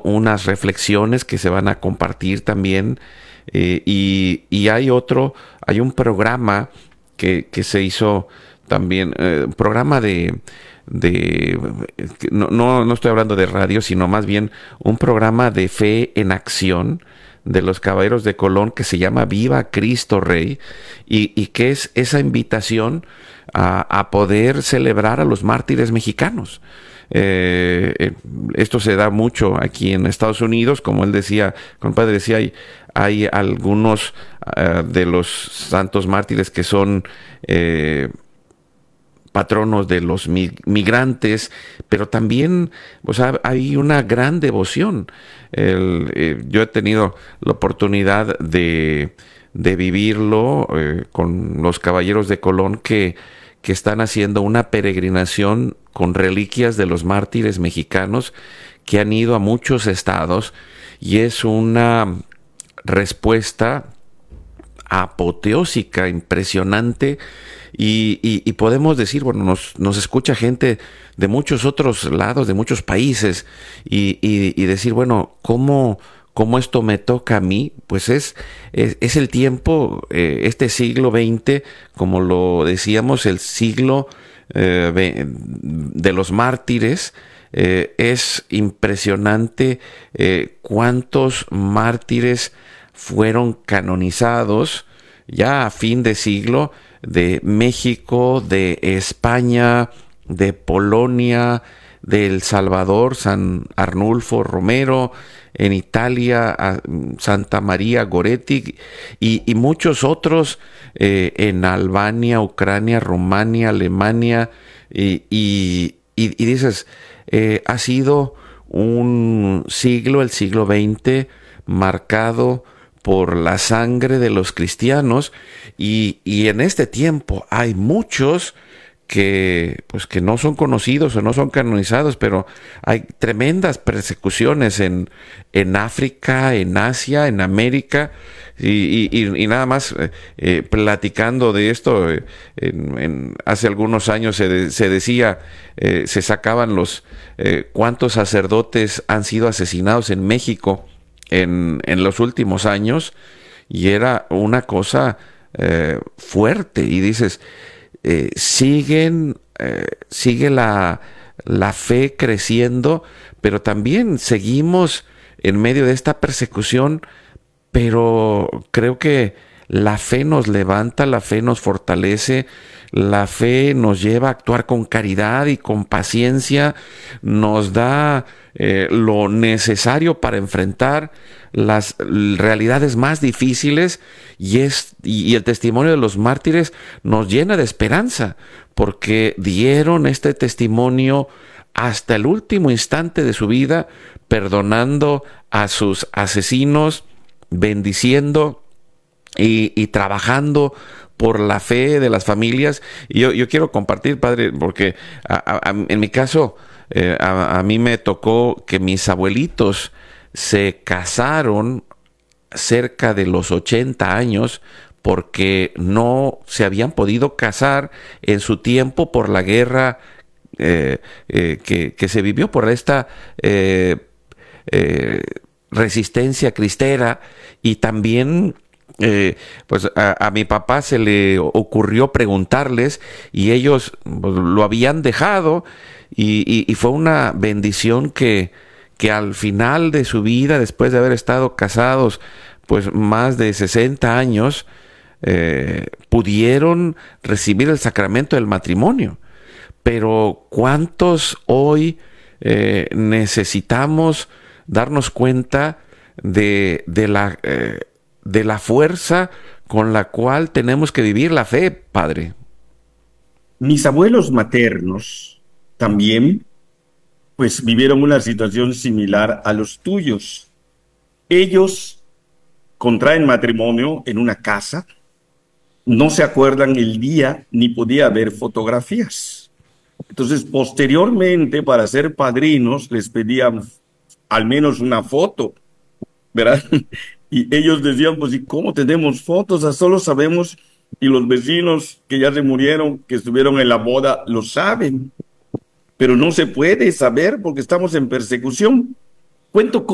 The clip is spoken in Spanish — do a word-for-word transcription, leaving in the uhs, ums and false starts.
unas reflexiones que se van a compartir también. Eh, y, y hay otro, hay un programa que, que se hizo también, eh, un programa de, de no, no, no estoy hablando de radio, sino más bien un programa de fe en acción de los Caballeros de Colón que se llama Viva Cristo Rey, y, y que es esa invitación a, a poder celebrar a los mártires mexicanos. Eh, eh, esto se da mucho aquí en Estados Unidos, como él decía, compadre decía, hay, hay algunos uh, de los santos mártires que son eh, patronos de los migrantes, pero también, o sea, hay una gran devoción. El, eh, yo he tenido la oportunidad de, de vivirlo eh, con los Caballeros de Colón que, que están haciendo una peregrinación con reliquias de los mártires mexicanos que han ido a muchos estados, y es una respuesta apoteósica, impresionante, y, y, y podemos decir, bueno, nos, nos escucha gente de muchos otros lados, de muchos países, y, y, y decir, bueno, ¿cómo, cómo esto me toca a mí? Pues es, es, es el tiempo, eh, este siglo veinte, como lo decíamos, el siglo eh, de los mártires. Eh, es impresionante eh, cuántos mártires fueron canonizados ya a fin de siglo, de México, de España, de Polonia, de El Salvador, San Arnulfo Romero, en Italia, a Santa María Goretti, y, y muchos otros eh, en Albania, Ucrania, Rumania, Alemania, y, y, y, y dices, eh, ha sido un siglo, el siglo veinte, marcado por la sangre de los cristianos, y, y en este tiempo hay muchos que pues que no son conocidos o no son canonizados, pero hay tremendas persecuciones en, en África, en Asia, en América, y, y, y nada más eh, eh, platicando de esto, eh, en, en, hace algunos años se, de, se decía, eh, se sacaban los eh, cuántos sacerdotes han sido asesinados en México en, en los últimos años, y era una cosa eh, fuerte, y dices, Eh, siguen, eh, sigue la, la fe creciendo, pero también seguimos en medio de esta persecución, pero creo que la fe nos levanta, la fe nos fortalece, la fe nos lleva a actuar con caridad y con paciencia, nos da eh, lo necesario para enfrentar las realidades más difíciles, y, es, y, y el testimonio de los mártires nos llena de esperanza, porque dieron este testimonio hasta el último instante de su vida, perdonando a sus asesinos, bendiciendo y, y trabajando por la fe de las familias. Y yo, yo quiero compartir, padre, porque a, a, en mi caso, eh, a, a mí me tocó que mis abuelitos se casaron cerca de los ochenta años, porque no se habían podido casar en su tiempo por la guerra eh, eh, que, que se vivió, por esta eh, eh, resistencia cristera. Y también Eh, pues a, a mi papá se le ocurrió preguntarles, y ellos pues, lo habían dejado, y, y, y fue una bendición que, que al final de su vida, después de haber estado casados pues más de sesenta años, eh, pudieron recibir el sacramento del matrimonio. Pero ¿cuántos hoy eh, necesitamos darnos cuenta de, de la... Eh, de la fuerza con la cual tenemos que vivir la fe, padre? Mis abuelos maternos también, pues, vivieron una situación similar a los tuyos. Ellos contraen matrimonio en una casa, no se acuerdan el día ni podía haber fotografías. Entonces, posteriormente, para ser padrinos, les pedían al menos una foto, ¿verdad? Y ellos decían, pues, ¿y cómo tenemos fotos? O sea, solo sabemos, y los vecinos que ya se murieron, que estuvieron en la boda, lo saben, pero no se puede saber porque estamos en persecución. Cuento